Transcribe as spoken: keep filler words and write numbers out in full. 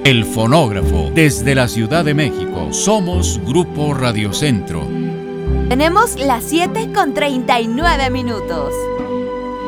El fonógrafo, desde la Ciudad de México. Somos Grupo Radio Centro. Tenemos las siete con treinta y nueve minutos.